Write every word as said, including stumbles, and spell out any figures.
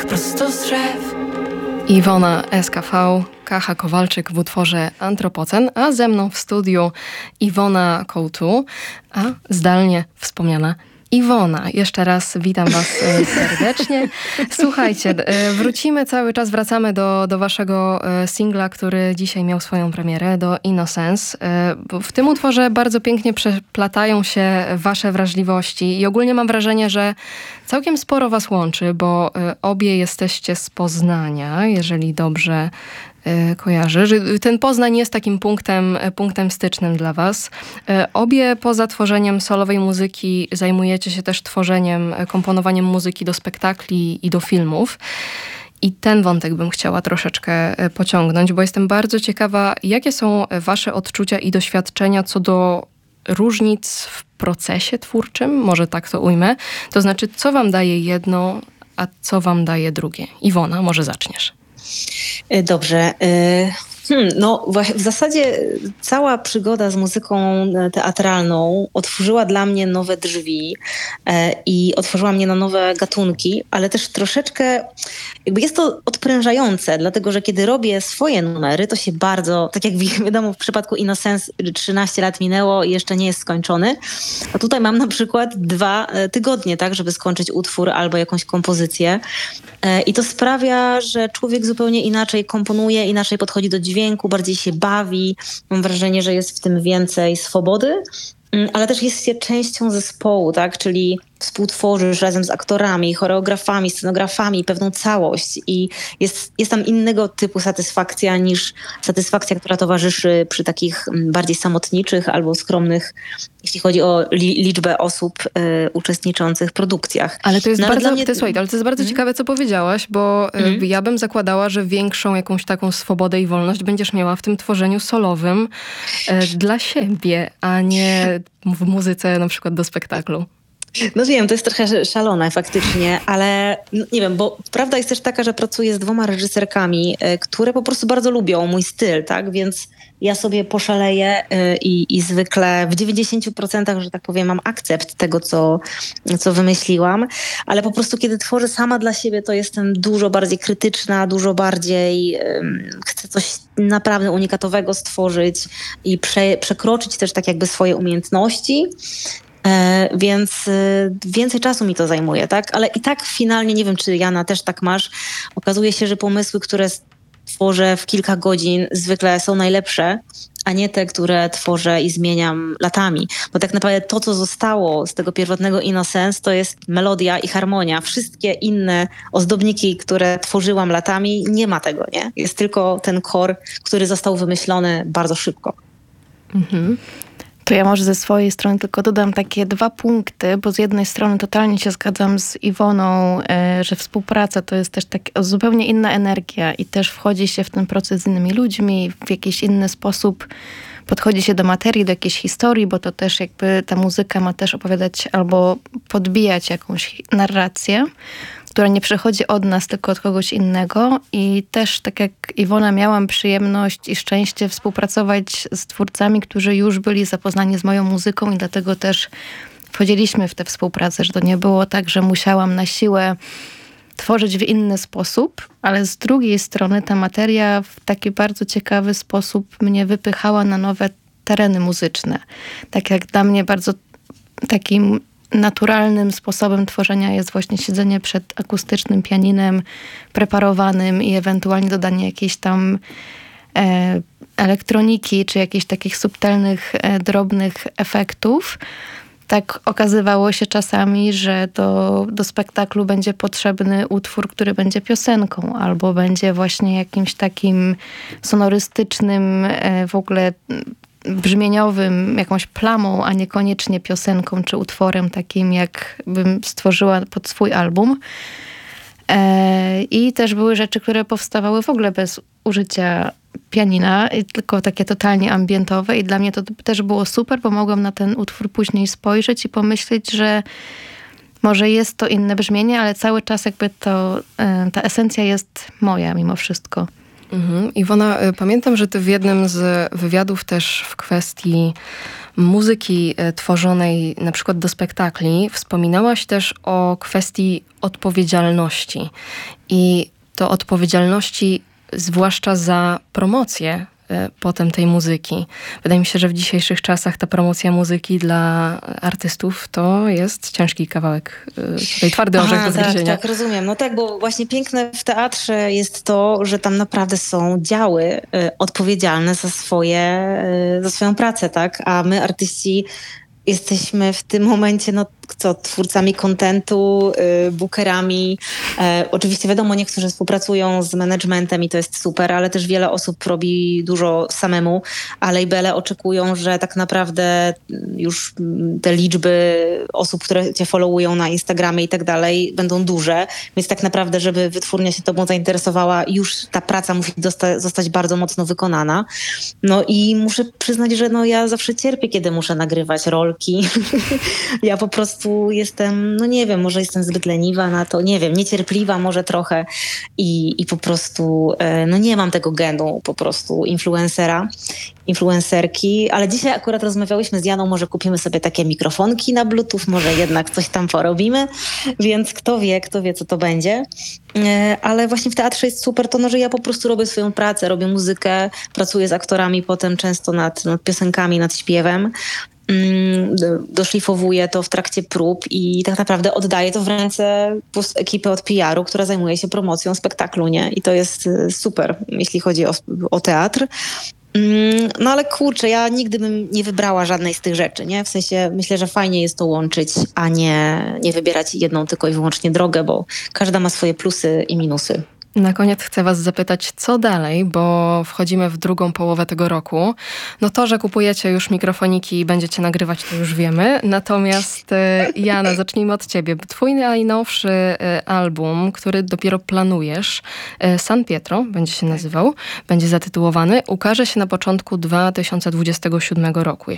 Prosto z drzew. Iwona S K V, Kacha Kowalczyk w utworze Antropocen, a ze mną w studiu Iwona Kołtu, a zdalnie wspomniana Iwona. Jeszcze raz witam was serdecznie. Słuchajcie, wrócimy cały czas, wracamy do, do waszego singla, który dzisiaj miał swoją premierę, do Innocence. W tym utworze bardzo pięknie przeplatają się wasze wrażliwości i ogólnie mam wrażenie, że całkiem sporo was łączy, bo obie jesteście z Poznania, jeżeli dobrze kojarzę, że ten Poznań jest takim punktem, punktem stycznym dla was. Obie poza tworzeniem solowej muzyki zajmujecie się też tworzeniem, komponowaniem muzyki do spektakli i do filmów. I ten wątek bym chciała troszeczkę pociągnąć, bo jestem bardzo ciekawa, jakie są wasze odczucia i doświadczenia co do różnic w procesie twórczym, może tak to ujmę. To znaczy, co wam daje jedno, a co wam daje drugie. Iwona, może zaczniesz. Dobrze. Hmm, no w zasadzie cała przygoda z muzyką teatralną otworzyła dla mnie nowe drzwi e, i otworzyła mnie na nowe gatunki, ale też troszeczkę jakby jest to odprężające, dlatego że kiedy robię swoje numery, to się bardzo, tak jak wiadomo w przypadku Innocence trzynaście lat minęło i jeszcze nie jest skończony, a tutaj mam na przykład dwa tygodnie, tak, żeby skończyć utwór albo jakąś kompozycję e, i to sprawia, że człowiek zupełnie inaczej komponuje, inaczej podchodzi do dźwięku, bardziej się bawi. Mam wrażenie, że jest w tym więcej swobody, ale też jest się częścią zespołu, tak? Czyli współtworzysz razem z aktorami, choreografami, scenografami pewną całość i jest, jest tam innego typu satysfakcja niż satysfakcja, która towarzyszy przy takich bardziej samotniczych albo skromnych, jeśli chodzi o li, liczbę osób y, uczestniczących w produkcjach. Ale to jest no, bardzo, mnie... to, słuchaj, ale to jest bardzo mm. ciekawe, co powiedziałaś, bo mm. ja bym zakładała, że większą jakąś taką swobodę i wolność będziesz miała w tym tworzeniu solowym y, dla siebie, a nie w muzyce na przykład do spektaklu. No wiem, to jest trochę szalone faktycznie, ale no, nie wiem, bo prawda jest też taka, że pracuję z dwoma reżyserkami, y, które po prostu bardzo lubią mój styl, tak? Więc ja sobie poszaleję y, i, i zwykle w dziewięćdziesięciu procentach, że tak powiem, mam akcept tego, co, co wymyśliłam, ale po prostu kiedy tworzę sama dla siebie, to jestem dużo bardziej krytyczna, dużo bardziej y, chcę coś naprawdę unikatowego stworzyć i prze, przekroczyć też tak jakby swoje umiejętności. E, więc e, więcej czasu mi to zajmuje, tak? Ale i tak finalnie, nie wiem, czy Jana też tak masz, okazuje się, że pomysły, które tworzę w kilka godzin zwykle są najlepsze, a nie te, które tworzę i zmieniam latami. Bo tak naprawdę to, co zostało z tego pierwotnego Innocence, to jest melodia i harmonia. Wszystkie inne ozdobniki, które tworzyłam latami, nie ma tego, nie? Jest tylko ten core, który został wymyślony bardzo szybko. Mhm. To ja może ze swojej strony tylko dodam takie dwa punkty, bo z jednej strony totalnie się zgadzam z Iwoną, że współpraca to jest też tak zupełnie inna energia i też wchodzi się w ten proces z innymi ludźmi, w jakiś inny sposób podchodzi się do materii, do jakiejś historii, bo to też jakby ta muzyka ma też opowiadać albo podbijać jakąś narrację, która nie przychodzi od nas, tylko od kogoś innego. I też, tak jak Iwona, miałam przyjemność i szczęście współpracować z twórcami, którzy już byli zapoznani z moją muzyką i dlatego też wchodziliśmy w tę współpracę, że to nie było tak, że musiałam na siłę tworzyć w inny sposób, ale z drugiej strony ta materia w taki bardzo ciekawy sposób mnie wypychała na nowe tereny muzyczne. Tak jak dla mnie bardzo takim naturalnym sposobem tworzenia jest właśnie siedzenie przed akustycznym pianinem preparowanym i ewentualnie dodanie jakiejś tam e, elektroniki, czy jakichś takich subtelnych, e, drobnych efektów. Tak okazywało się czasami, że do, do spektaklu będzie potrzebny utwór, który będzie piosenką, albo będzie właśnie jakimś takim sonorystycznym, e, w ogóle brzmieniowym, jakąś plamą, a niekoniecznie piosenką czy utworem takim, jak bym stworzyła pod swój album. E, I też były rzeczy, które powstawały w ogóle bez użycia pianina, tylko takie totalnie ambientowe i dla mnie to też było super, bo mogłam na ten utwór później spojrzeć i pomyśleć, że może jest to inne brzmienie, ale cały czas jakby to, e, ta esencja jest moja mimo wszystko. Mhm. Iwona, pamiętam, że ty w jednym z wywiadów też w kwestii muzyki tworzonej na przykład do spektakli wspominałaś też o kwestii odpowiedzialności i to odpowiedzialności zwłaszcza za promocję potem tej muzyki. Wydaje mi się, że w dzisiejszych czasach ta promocja muzyki dla artystów to jest ciężki kawałek, tutaj twardy orzech Aha, do zgryzienia. tak, tak, rozumiem. No tak, bo właśnie piękne w teatrze jest to, że tam naprawdę są działy y, odpowiedzialne za swoje, y, za swoją pracę, tak? A my artyści jesteśmy w tym momencie, no co, twórcami kontentu, y, bookerami. E, oczywiście wiadomo, niektórzy współpracują z managementem i to jest super, ale też wiele osób robi dużo samemu, a labele oczekują, że tak naprawdę już te liczby osób, które cię followują na Instagramie i tak dalej, będą duże, więc tak naprawdę, żeby wytwórnia się tobą zainteresowała, już ta praca musi dosta- zostać bardzo mocno wykonana. No i muszę przyznać, że no ja zawsze cierpię, kiedy muszę nagrywać rolki. Ja po prostu jestem, no nie wiem, może jestem zbyt leniwa na to, nie wiem, niecierpliwa może trochę i, i po prostu, no nie mam tego genu po prostu influencera, influencerki, ale dzisiaj akurat rozmawiałyśmy z Janą, może kupimy sobie takie mikrofonki na Bluetooth, może jednak coś tam porobimy, więc kto wie, kto wie, co to będzie. Ale właśnie w teatrze jest super to, no, że ja po prostu robię swoją pracę, robię muzykę, pracuję z aktorami potem często nad, nad piosenkami, nad śpiewem. Doszlifowuję to w trakcie prób i tak naprawdę oddaję to w ręce ekipy od P R u, która zajmuje się promocją spektaklu, nie? I to jest super, jeśli chodzi o, o teatr. No ale kurczę, ja nigdy bym nie wybrała żadnej z tych rzeczy, nie? W sensie myślę, że fajnie jest to łączyć, a nie, nie wybierać jedną tylko i wyłącznie drogę, bo każda ma swoje plusy i minusy. Na koniec chcę was zapytać, co dalej, bo wchodzimy w drugą połowę tego roku. No to, że kupujecie już mikrofoniki i będziecie nagrywać, to już wiemy. Natomiast Jana, zacznijmy od ciebie. Twój najnowszy album, który dopiero planujesz, San Pietro będzie się nazywał, będzie zatytułowany, ukaże się na początku dwa tysiące dwudziestego siódmego roku,